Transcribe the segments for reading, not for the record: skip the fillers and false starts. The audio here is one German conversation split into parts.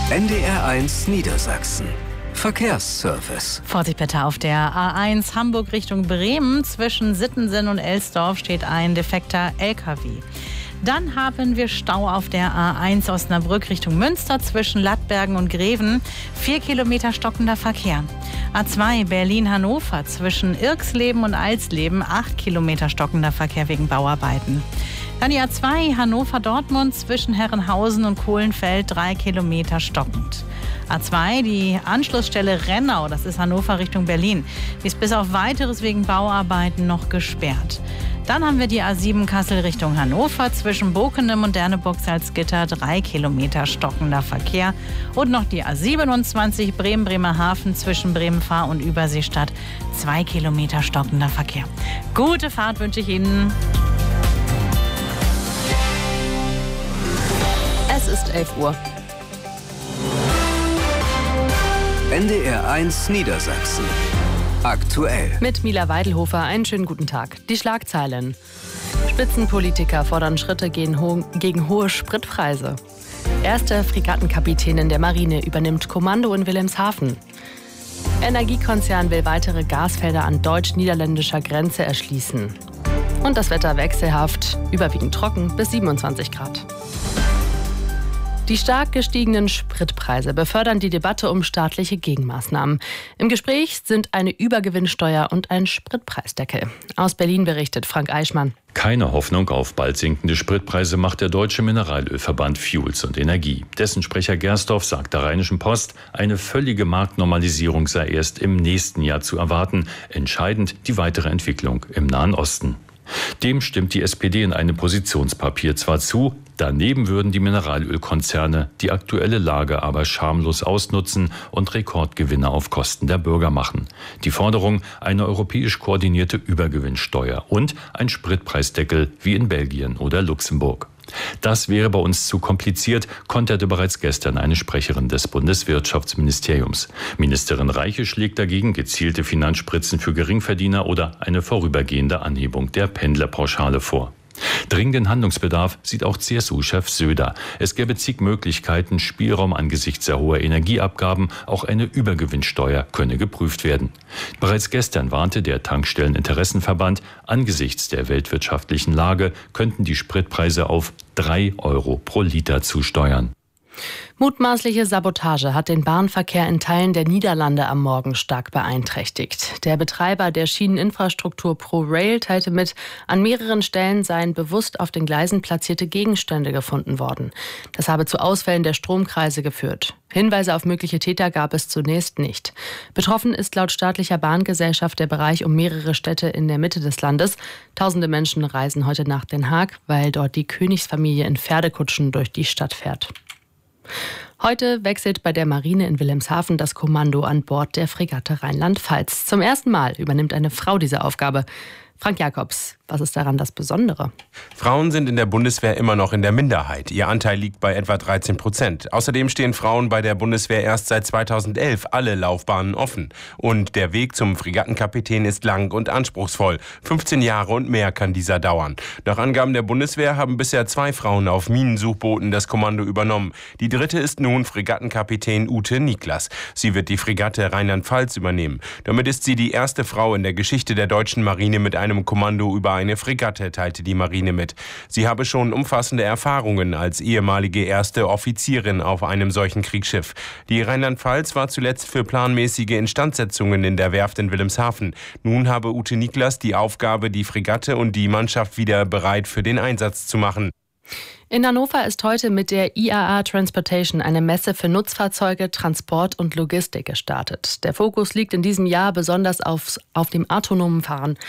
NDR1 Niedersachsen. Verkehrsservice. Vorsicht bitte auf der A1 Hamburg Richtung Bremen. Zwischen Sittensen und Elsdorf steht ein defekter LKW. Dann haben wir Stau auf der A1 Osnabrück Richtung Münster zwischen Lattbergen und Greven. 4 Kilometer stockender Verkehr. A2 Berlin-Hannover zwischen Irxleben und Alsleben. 8 Kilometer stockender Verkehr wegen Bauarbeiten. Dann die A2 Hannover-Dortmund zwischen Herrenhausen und Kohlenfeld. 3 Kilometer stockend. A2, die Anschlussstelle Rennau, das ist Hannover Richtung Berlin, die ist bis auf Weiteres wegen Bauarbeiten noch gesperrt. Dann haben wir die A7 Kassel Richtung Hannover zwischen Bokenem und Derneburg-Salzgitter, 3 Kilometer stockender Verkehr. Und noch die A27 Bremen-Bremerhaven zwischen Bremen-Fahr und Überseestadt, 2 Kilometer stockender Verkehr. Gute Fahrt wünsche ich Ihnen. Es ist 11 Uhr. NDR1 Niedersachsen. Aktuell. Mit Mila Weidelhofer einen schönen guten Tag. Die Schlagzeilen. Spitzenpolitiker fordern Schritte gegen hohe Spritpreise. Erste Fregattenkapitänin der Marine übernimmt Kommando in Wilhelmshaven. Energiekonzern will weitere Gasfelder an deutsch-niederländischer Grenze erschließen. Und das Wetter wechselhaft, überwiegend trocken bis 27 Grad. Die stark gestiegenen Spritpreise befördern die Debatte um staatliche Gegenmaßnahmen. Im Gespräch sind eine Übergewinnsteuer und ein Spritpreisdeckel. Aus Berlin berichtet Frank Eichmann. Keine Hoffnung auf bald sinkende Spritpreise macht der Deutsche Mineralölverband Fuels und Energie. Dessen Sprecher Gersdorf sagt der Rheinischen Post, eine völlige Marktnormalisierung sei erst im nächsten Jahr zu erwarten. Entscheidend die weitere Entwicklung im Nahen Osten. Dem stimmt die SPD in einem Positionspapier zwar zu, daneben würden die Mineralölkonzerne die aktuelle Lage aber schamlos ausnutzen und Rekordgewinne auf Kosten der Bürger machen. Die Forderung, eine europäisch koordinierte Übergewinnsteuer und ein Spritpreisdeckel wie in Belgien oder Luxemburg. Das wäre bei uns zu kompliziert, konterte bereits gestern eine Sprecherin des Bundeswirtschaftsministeriums. Ministerin Reiche schlägt dagegen gezielte Finanzspritzen für Geringverdiener oder eine vorübergehende Anhebung der Pendlerpauschale vor. Dringenden Handlungsbedarf sieht auch CSU-Chef Söder. Es gäbe zig Möglichkeiten, Spielraum angesichts sehr hoher Energieabgaben, auch eine Übergewinnsteuer könne geprüft werden. Bereits gestern warnte der Tankstelleninteressenverband, angesichts der weltwirtschaftlichen Lage könnten die Spritpreise auf 3 Euro pro Liter zusteuern. Mutmaßliche Sabotage hat den Bahnverkehr in Teilen der Niederlande am Morgen stark beeinträchtigt. Der Betreiber der Schieneninfrastruktur ProRail teilte mit, an mehreren Stellen seien bewusst auf den Gleisen platzierte Gegenstände gefunden worden. Das habe zu Ausfällen der Stromkreise geführt. Hinweise auf mögliche Täter gab es zunächst nicht. Betroffen ist laut staatlicher Bahngesellschaft der Bereich um mehrere Städte in der Mitte des Landes. Tausende Menschen reisen heute nach Den Haag, weil dort die Königsfamilie in Pferdekutschen durch die Stadt fährt. Heute wechselt bei der Marine in Wilhelmshaven das Kommando an Bord der Fregatte Rheinland-Pfalz. Zum ersten Mal übernimmt eine Frau diese Aufgabe. Frank Jakobs, was ist daran das Besondere? Frauen sind in der Bundeswehr immer noch in der Minderheit. Ihr Anteil liegt bei etwa 13%. Außerdem stehen Frauen bei der Bundeswehr erst seit 2011 alle Laufbahnen offen. Und der Weg zum Fregattenkapitän ist lang und anspruchsvoll. 15 Jahre und mehr kann dieser dauern. Nach Angaben der Bundeswehr haben bisher 2 Frauen auf Minensuchbooten das Kommando übernommen. Die dritte ist nun Fregattenkapitän Ute Niklas. Sie wird die Fregatte Rheinland-Pfalz übernehmen. Damit ist sie die erste Frau in der Geschichte der deutschen Marine mit einem Kommando über eine Fregatte, teilte die Marine mit. Sie habe schon umfassende Erfahrungen als ehemalige erste Offizierin auf einem solchen Kriegsschiff. Die Rheinland-Pfalz war zuletzt für planmäßige Instandsetzungen in der Werft in Wilhelmshaven. Nun habe Ute Niklas die Aufgabe, die Fregatte und die Mannschaft wieder bereit für den Einsatz zu machen. In Hannover ist heute mit der IAA Transportation eine Messe für Nutzfahrzeuge, Transport und Logistik gestartet. Der Fokus liegt in diesem Jahr besonders auf dem autonomen Fahren.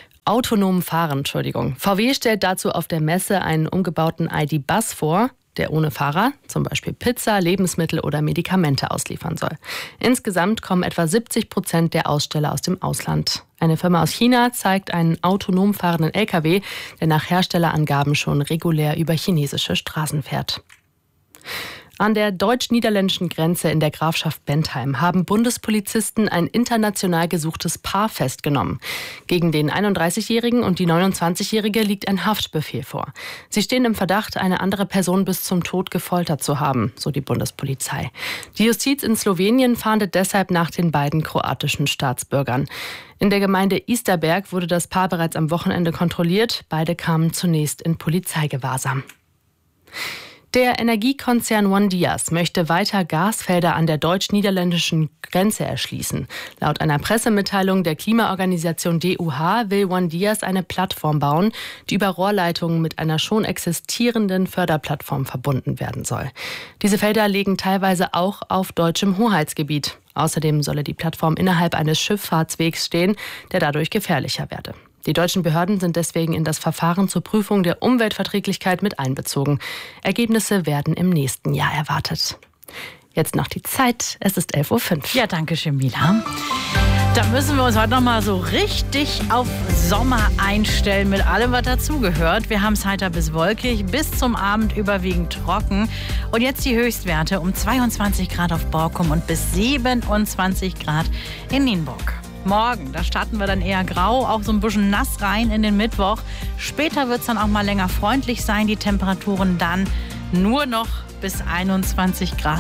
VW stellt dazu auf der Messe einen umgebauten ID.Bus vor, der ohne Fahrer zum Beispiel Pizza, Lebensmittel oder Medikamente ausliefern soll. Insgesamt kommen etwa 70% der Aussteller aus dem Ausland. Eine Firma aus China zeigt einen autonom fahrenden LKW, der nach Herstellerangaben schon regulär über chinesische Straßen fährt. An der deutsch-niederländischen Grenze in der Grafschaft Bentheim haben Bundespolizisten ein international gesuchtes Paar festgenommen. Gegen den 31-Jährigen und die 29-Jährige liegt ein Haftbefehl vor. Sie stehen im Verdacht, eine andere Person bis zum Tod gefoltert zu haben, so die Bundespolizei. Die Justiz in Slowenien fahndet deshalb nach den beiden kroatischen Staatsbürgern. In der Gemeinde Isterberg wurde das Paar bereits am Wochenende kontrolliert. Beide kamen zunächst in Polizeigewahrsam. Der Energiekonzern ONE-Dyas möchte weiter Gasfelder an der deutsch-niederländischen Grenze erschließen. Laut einer Pressemitteilung der Klimaorganisation DUH will ONE-Dyas eine Plattform bauen, die über Rohrleitungen mit einer schon existierenden Förderplattform verbunden werden soll. Diese Felder liegen teilweise auch auf deutschem Hoheitsgebiet. Außerdem solle die Plattform innerhalb eines Schifffahrtswegs stehen, der dadurch gefährlicher werde. Die deutschen Behörden sind deswegen in das Verfahren zur Prüfung der Umweltverträglichkeit mit einbezogen. Ergebnisse werden im nächsten Jahr erwartet. Jetzt noch die Zeit. Es ist 11:05 Uhr. Ja, danke schön, Mila. Da müssen wir uns heute noch mal so richtig auf Sommer einstellen mit allem, was dazugehört. Wir haben es heiter bis wolkig, bis zum Abend überwiegend trocken. Und jetzt die Höchstwerte um 22 Grad auf Borkum und bis 27 Grad in Nienburg. Morgen, da starten wir dann eher grau, auch so ein bisschen nass rein in den Mittwoch. Später wird es dann auch mal länger freundlich sein. Die Temperaturen dann nur noch bis 21 Grad.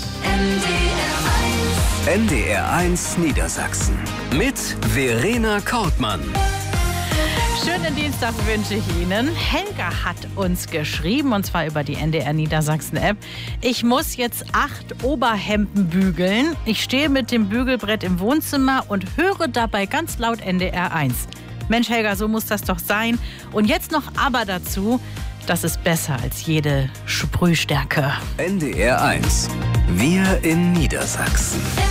NDR1 Niedersachsen mit Verena Kortmann. Schönen Dienstag wünsche ich Ihnen. Helga hat uns geschrieben, und zwar über die NDR Niedersachsen App. Ich muss jetzt 8 Oberhemden bügeln. Ich stehe mit dem Bügelbrett im Wohnzimmer und höre dabei ganz laut NDR1. Mensch, Helga, so muss das doch sein. Und jetzt noch aber dazu, das ist besser als jede Sprühstärke. NDR1. Wir in Niedersachsen.